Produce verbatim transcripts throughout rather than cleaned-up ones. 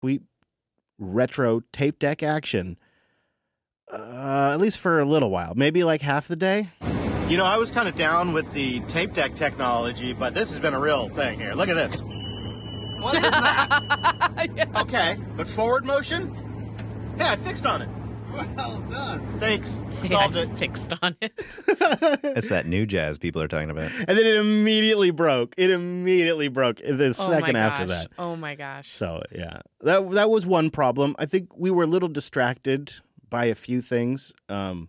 sweet retro tape deck action, uh, at least for a little while, maybe like half the day. You know, I was kind of down with the tape deck technology, but this has been a real thing here. Look at this. What is that? Yes. Okay, but forward motion? Yeah, I fixed on it. Well done. Thanks. I solved yeah, I it. Fixed on it. It's that new jazz people are talking about. And then it immediately broke. It immediately broke the Oh second my after gosh. that. Oh my gosh. So, yeah, that that was one problem. I think we were a little distracted by a few things. Um,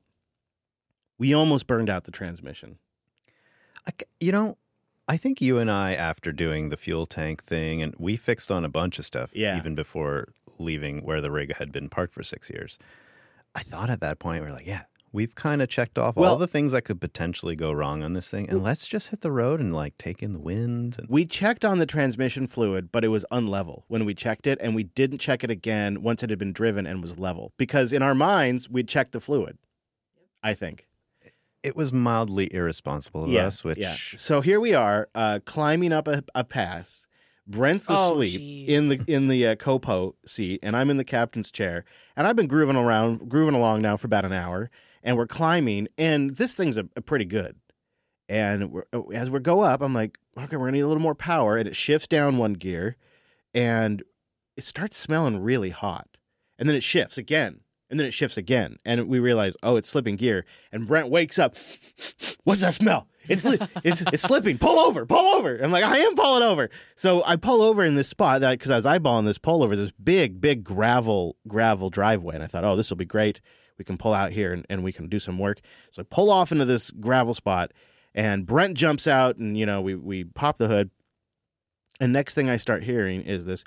we almost burned out the transmission. I, you know, I think you and I, after doing the fuel tank thing, and we fixed on a bunch of stuff Yeah. even before leaving where the rig had been parked for six years. I thought at that point, we were like, yeah, we've kind of checked off Well- all the things that could potentially go wrong on this thing, and let's just hit the road and like take in the wind. And... We checked on the transmission fluid, but it was unlevel when we checked it, and we didn't check it again once it had been driven and was level. Because in our minds, we'd checked the fluid, I think. It was mildly irresponsible of Yeah, us, which... yeah. So here we are, uh, climbing up a, a pass. Brent's Oh, asleep geez. in the in the uh, copo seat, and I'm in the captain's chair. And I've been grooving around, grooving along now for about an hour, and we're climbing. And this thing's a, a pretty good. And we're, as we go up, I'm like, okay, we're gonna need a little more power. And it shifts down one gear, and it starts smelling really hot. And then it shifts again. And then it shifts again, and we realize, oh, it's slipping gear. And Brent wakes up. What's that smell? It's li- it's it's slipping. Pull over, pull over. I'm like, I am pulling over. So I pull over in this spot that because I was eyeballing this pull over, this big, big gravel gravel driveway, and I thought, oh, this will be great. We can pull out here and, and we can do some work. So I pull off into this gravel spot, and Brent jumps out, and you know we we pop the hood, and next thing I start hearing is this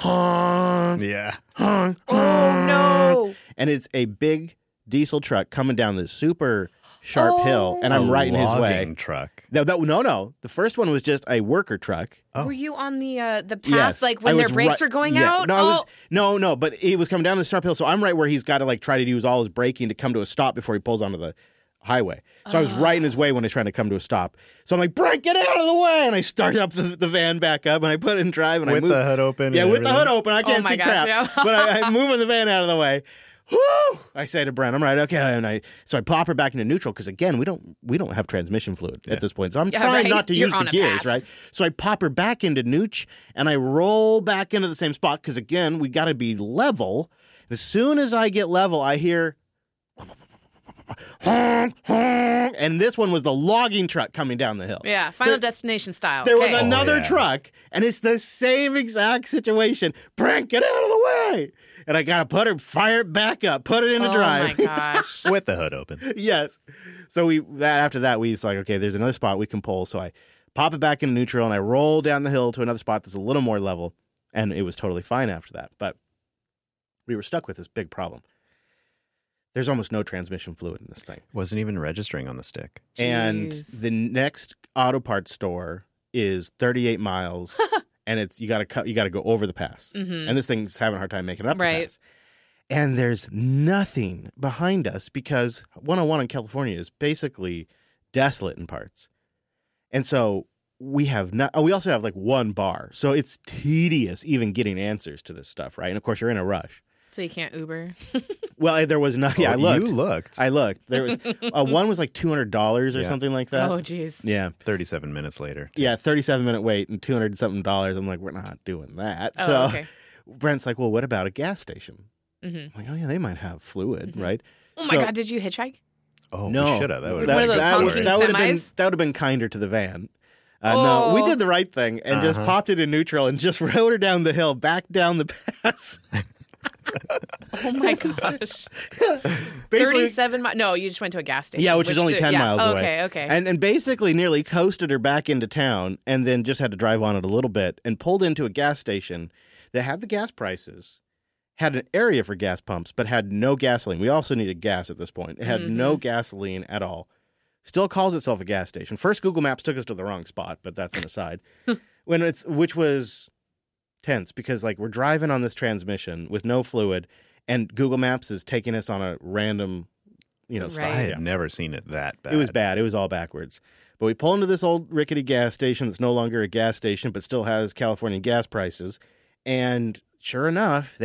honk, Yeah. honk, Oh, honk. no. And it's a big diesel truck coming down this super sharp Oh. hill, and I'm A right in his way. logging truck. No, that, no, no. The first one was just a worker truck. Oh. Were you on the uh, the path, Yes, like I when their was brakes right- are going yeah. out? No, I oh. was, no, no. But he was coming down the sharp hill, so I'm right where he's got to like try to use all his braking to come to a stop before he pulls onto the highway. So I was right in his way when he's trying to come to a stop. So I'm like, Brent, get out of the way! And I start up the, the van back up, and I put it in drive, and With I move the hood open? Yeah, and with the everything? hood open. I can't my see gosh, crap. yeah. But I, I'm moving the van out of the way. Woo! I say to Brent, I'm right, okay, and I so I pop her back into neutral because again, we don't we don't have transmission fluid Yeah. at this point, so I'm Yeah, trying right. not to You're use the on a gears, pass. right? So I pop her back into neutral, and I roll back into the same spot because again, we got to be level. As soon as I get level, I hear. Honk, honk, and this one was the logging truck coming down the hill. Yeah, Final So- Destination style. There was Okay. another yeah. truck, and it's the same exact situation. Brent, get out of the way! And I gotta put her, fire it back up, put it into Oh drive. my gosh. With the hood open. Yes. So we that after that we was like, okay, there's another spot we can pull. So I pop it back into neutral, and I roll down the hill to another spot that's a little more level, and it was totally fine after that. But we were stuck with this big problem. There's almost no transmission fluid in this thing. Wasn't even registering on the stick. And Jeez. the next auto parts store is thirty-eight miles, and it's you got to cut, you got to go over the pass. Mhm. And this thing's having a hard time making it up Right. the pass. And there's nothing behind us because one oh one in California is basically desolate in parts. And so we have not. Oh, we also have like one bar, so it's tedious even getting answers to this stuff, right? And of course, you're in a rush. So you can't Uber? Well, there was no. Yeah, Oh, I looked. You looked. I looked. There was uh, one was like two hundred dollars or Yeah. something like that. Oh, jeez. Yeah. thirty-seven minutes later. Yeah, thirty-seven minute wait and two hundred something dollars. I'm like, we're not doing that. Oh, so okay. Brent's like, well, what about a gas station? Mm-hmm. I'm like, oh yeah, they might have fluid, right? Oh my So- God, did you hitchhike? Oh, No, we should have. That would One of have those been that, a would, story. honking that would have been semis? that would have been kinder to the van. Uh, No, we Oh. did the right thing and just Uh-huh. popped it in neutral and just rode her down the hill, back down the pass. Oh my gosh. Basically- thirty-seven miles. No, you just went to a gas station. Yeah, which, is only the- ten yeah. miles okay, away. Okay, okay. And and basically nearly coasted her back into town and then just had to drive on it a little bit and pulled into a gas station that had the gas prices, had an area for gas pumps, but had no gasoline. We also needed gas at this point. It had Mm-hmm. no gasoline at all. Still calls itself a gas station. First, Google Maps took us to the wrong spot, but that's an aside. when it's which was tense because like we're driving on this transmission with no fluid, and Google Maps is taking us on a random, you know, stop. Right. I had Yeah. never seen it that bad. It was bad. It was all backwards. But we pull into this old rickety gas station that's no longer a gas station, but still has California gas prices. And sure enough,